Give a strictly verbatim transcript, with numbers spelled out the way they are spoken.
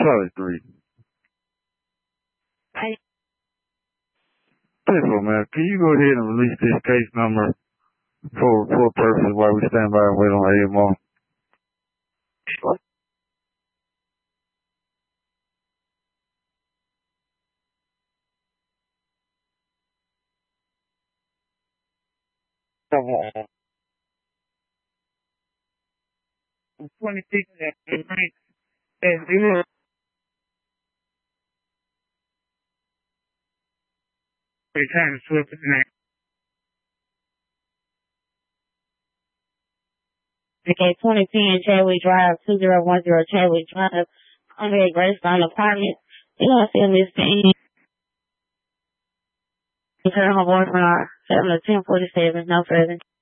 Charlie three. Hey. Piffle, man, can you go ahead and release this case number for for purposes while we stand by and wait on A M R? Sure. twenty-six at zero. Return Swift name. Okay, twenty ten Chadwick Drive, two zero one zero Chadwick Drive, under a Greystone apartment. You don't see Miss Payne. Her and her boyfriend are having a ten forty-seven, no further.